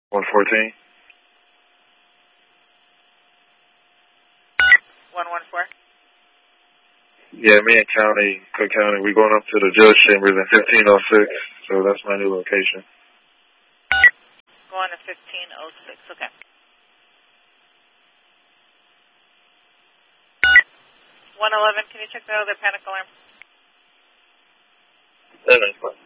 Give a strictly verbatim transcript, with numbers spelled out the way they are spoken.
one fourteen. one one four. Yeah, me and County, Cook County, we're going up to the judge chambers in fifteen oh six, so that's my new location. Going to fifteen oh six, okay. one eleven, can you check the other panic alarm? Seven.